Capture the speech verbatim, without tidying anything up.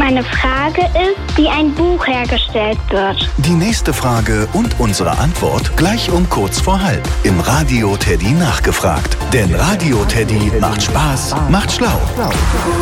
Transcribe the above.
Meine Frage ist, wie ein Buch hergestellt wird. Die nächste Frage und unsere Antwort gleich um kurz vor halb im Radio Teddy nachgefragt. Denn Radio Teddy macht Spaß, macht schlau.